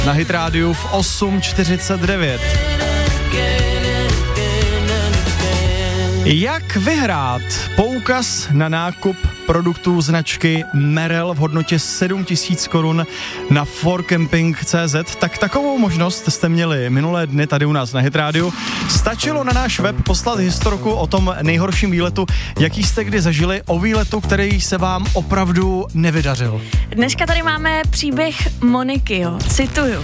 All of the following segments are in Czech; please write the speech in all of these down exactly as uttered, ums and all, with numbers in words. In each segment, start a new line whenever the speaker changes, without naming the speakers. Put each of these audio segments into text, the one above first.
na Hit Rádiu v osm čtyřicet devět. Jak vyhrát poukaz na nákup produktů značky Merrell v hodnotě sedm tisíc korun na for camping tečka cé zet, tak takovou možnost jste měli minulé dny tady u nás na Hit Rádiu. Stačilo na náš web poslat historku o tom nejhorším výletu, jaký jste kdy zažili, o výletu, který se vám opravdu nevydařil.
Dneska tady máme příběh Moniky, jo, cituju.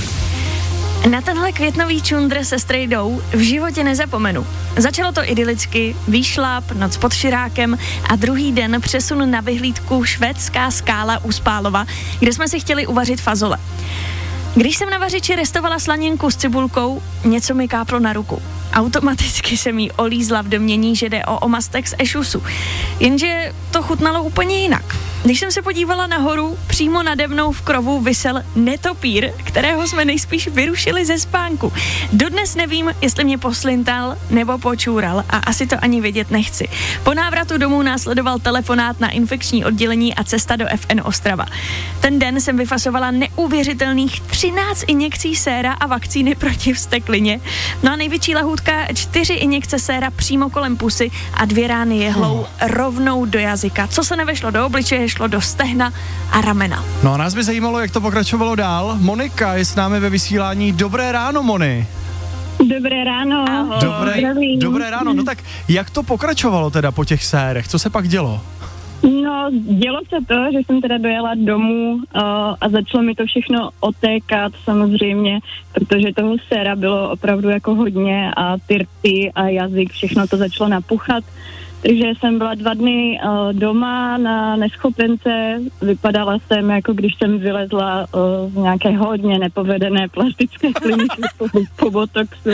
Na tenhle květnový čundr se strejdou v životě nezapomenu. Začalo to idylicky, výšlap, noc pod širákem a druhý den přesun na vyhlídku švédská skála u Spálova, kde jsme si chtěli uvařit fazole. Když jsem na vařiči restovala slaninku s cibulkou, něco mi káplo na ruku. Automaticky jsem jí olízla v domnění, že jde o omastek z ešusu. Jenže to chutnalo úplně jinak. Když jsem se podívala nahoru, přímo nade mnou v krovu visel netopír, kterého jsme nejspíš vyrušili ze spánku. Dodnes nevím, jestli mě poslintal nebo počůral a asi to ani vědět nechci. Po návratu domů následoval telefonát na infekční oddělení a cesta do F N Ostrava. Ten den jsem vyfasovala neuvěřitelných třináct injekcí séra a vakcíny proti vzteklině. No a největší lahůdka, čtyři injekce séra přímo kolem pusy a dvě rány jehlou rovnou do jazyka. Co se nevešlo do obličeje, šlo do stehna a ramena.
No a nás by zajímalo, jak to pokračovalo dál. Monika je s námi ve vysílání. Dobré ráno, Moni.
Dobré ráno.
Ahoj.
Dobré, dobré ráno. No tak jak to pokračovalo teda po těch sérech? Co se pak dělo?
No, dělo se to, že jsem teda dojela domů uh, a začalo mi to všechno otékat samozřejmě, protože toho séra bylo opravdu jako hodně a ty rty a jazyk, všechno to začalo napuchat. Takže jsem byla dva dny uh, doma na neschopence, vypadala jsem, jako když jsem vylezla uh, z nějaké hodně nepovedené plastické kliniky po, po botoxu.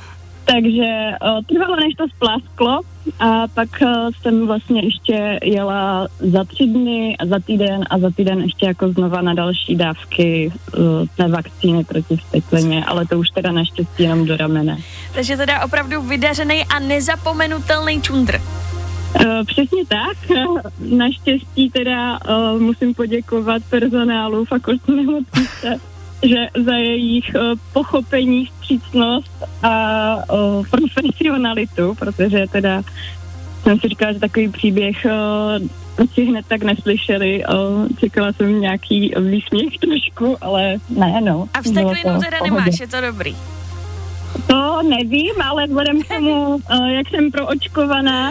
Takže uh, trvalo, než to splásklo a pak uh, jsem vlastně ještě jela za tři dny a za týden a za týden ještě jako znova na další dávky uh, té vakcíny proti vzteklině, ale to už teda naštěstí jenom do ramene.
Takže teda opravdu vydařený a nezapomenutelný čundr.
Uh, přesně tak. Naštěstí teda uh, musím poděkovat personálu fakultní nemocnice, že za jejich uh, pochopení, vstřícnost a uh, profesionalitu, protože teda jsem si říkala, že takový příběh uh, si hned tak neslyšeli. Uh, čekala jsem nějaký výsměch trošku, ale ne, no.
A vzteklinu teda nemáš, je to dobrý?
To nevím, ale vzhledem k tomu, uh, jak jsem proočkovaná,